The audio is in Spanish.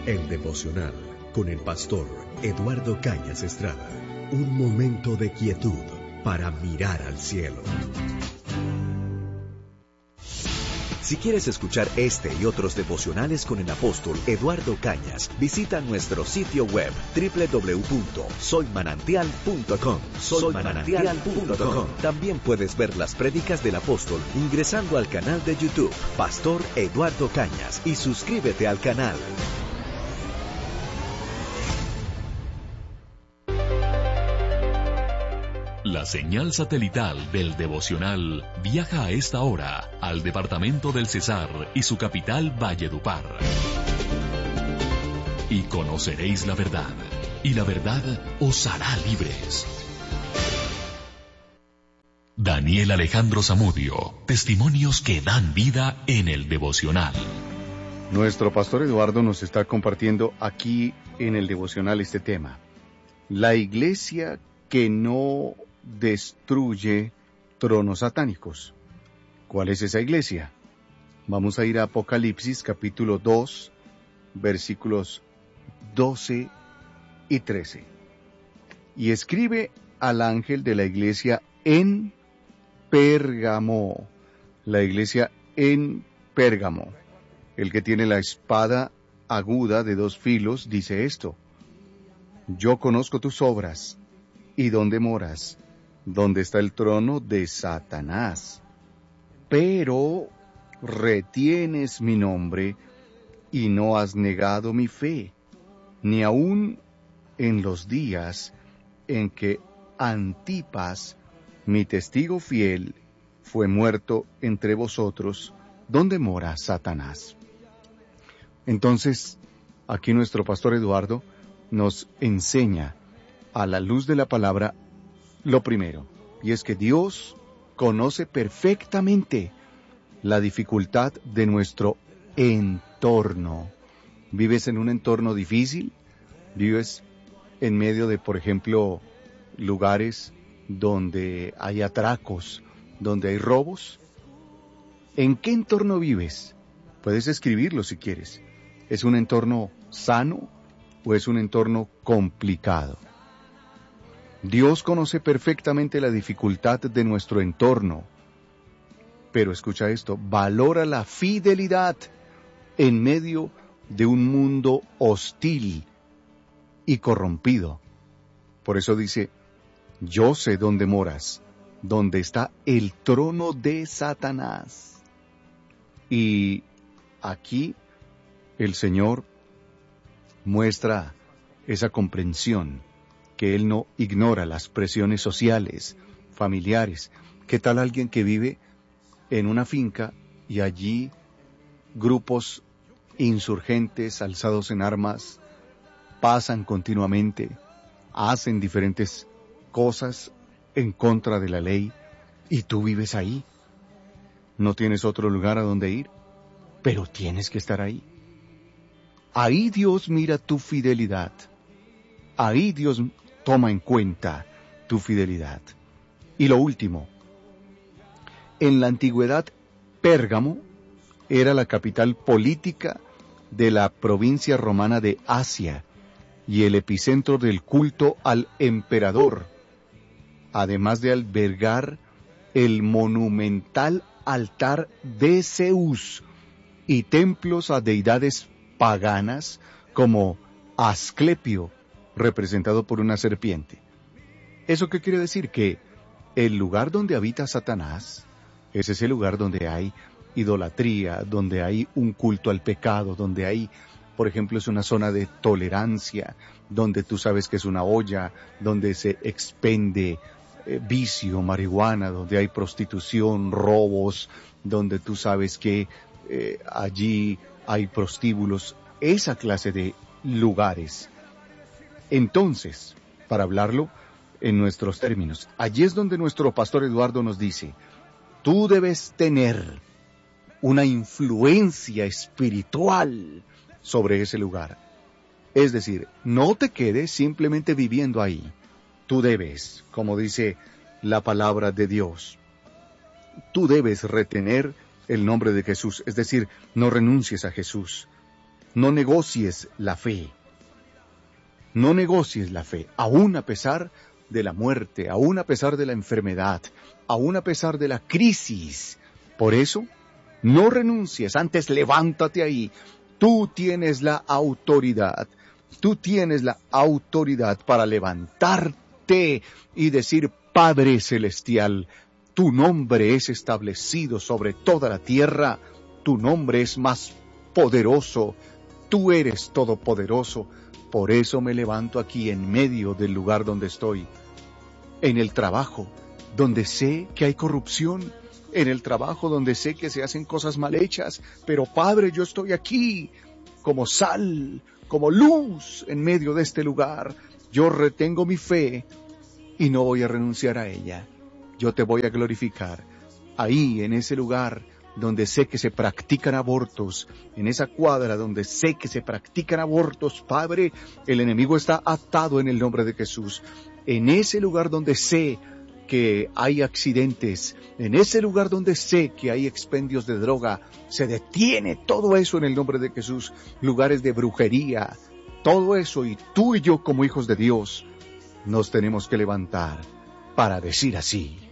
El devocional con el pastor Eduardo Cañas Estrada. Un momento de quietud para mirar al cielo. Si quieres escuchar este y otros devocionales con el apóstol Eduardo Cañas, visita nuestro sitio web www.soymanantial.com. Soymanantial.com. También puedes ver las prédicas del apóstol ingresando al canal de YouTube Pastor Eduardo Cañas y suscríbete al canal. La señal satelital del devocional viaja a esta hora al departamento del Cesar y su capital Valledupar. Y conoceréis la verdad, y la verdad os hará libres. Daniel Alejandro Zamudio, testimonios que dan vida en el devocional. Nuestro pastor Eduardo nos está compartiendo aquí en el devocional este tema. La iglesia que no destruye tronos satánicos. ¿Cuál es esa iglesia? Vamos a ir a Apocalipsis capítulo 2, versículos 12 y 13. Y escribe al ángel de la iglesia en Pérgamo. La iglesia en Pérgamo. El que tiene la espada aguda de 2 filos dice esto: Yo conozco tus obras y dónde moras, donde está el trono de Satanás. Pero retienes mi nombre y no has negado mi fe, ni aun en los días en que Antipas, mi testigo fiel, fue muerto entre vosotros, donde mora Satanás. Entonces, aquí nuestro pastor Eduardo nos enseña a la luz de la palabra lo primero, y es que Dios conoce perfectamente la dificultad de nuestro entorno. ¿Vives en un entorno difícil? ¿Vives en medio de, por ejemplo, lugares donde hay atracos, donde hay robos? ¿En qué entorno vives? Puedes escribirlo si quieres. ¿Es un entorno sano o es un entorno complicado? Dios conoce perfectamente la dificultad de nuestro entorno, pero escucha esto, valora la fidelidad en medio de un mundo hostil y corrompido. Por eso dice, yo sé dónde moras, donde está el trono de Satanás. Y aquí el Señor muestra esa comprensión, que Él no ignora las presiones sociales, familiares. ¿Qué tal alguien que vive en una finca y allí grupos insurgentes alzados en armas pasan continuamente, hacen diferentes cosas en contra de la ley y tú vives ahí? No tienes otro lugar a donde ir, pero tienes que estar ahí. Ahí Dios mira tu fidelidad. Ahí Dios toma en cuenta tu fidelidad. Y lo último, en la antigüedad, Pérgamo era la capital política de la provincia romana de Asia y el epicentro del culto al emperador, además de albergar el monumental altar de Zeus y templos a deidades paganas como Asclepio, representado por una serpiente. ¿Eso qué quiere decir? Que el lugar donde habita Satanás es ese lugar donde hay idolatría, donde hay un culto al pecado, donde hay, por ejemplo, es una zona de tolerancia, donde tú sabes que es una olla, donde se expende vicio, marihuana, donde hay prostitución, robos, donde tú sabes que allí hay prostíbulos, esa clase de lugares. Entonces, para hablarlo en nuestros términos, allí es donde nuestro pastor Eduardo nos dice, tú debes tener una influencia espiritual sobre ese lugar. Es decir, no te quedes simplemente viviendo ahí. Tú debes, como dice la palabra de Dios, tú debes retener el nombre de Jesús, es decir, no renuncies a Jesús. No negocies la fe. No negocies la fe, aún a pesar de la muerte, aún a pesar de la enfermedad, aún a pesar de la crisis. Por eso, no renuncies, antes levántate ahí. Tú tienes la autoridad. Tú tienes la autoridad para levantarte y decir: Padre Celestial, tu nombre es establecido sobre toda la tierra. Tu nombre es más poderoso. Tú eres todopoderoso. Por eso me levanto aquí en medio del lugar donde estoy. En el trabajo, donde sé que hay corrupción. En el trabajo donde sé que se hacen cosas mal hechas. Pero Padre, yo estoy aquí como sal, como luz en medio de este lugar. Yo retengo mi fe y no voy a renunciar a ella. Yo te voy a glorificar. Ahí, en ese lugar donde sé que se practican abortos, en esa cuadra donde sé que se practican abortos, Padre, el enemigo está atado en el nombre de Jesús. En ese lugar donde sé que hay accidentes, en ese lugar donde sé que hay expendios de droga, se detiene todo eso en el nombre de Jesús. Lugares de brujería, todo eso, y tú y yo como hijos de Dios nos tenemos que levantar para decir así: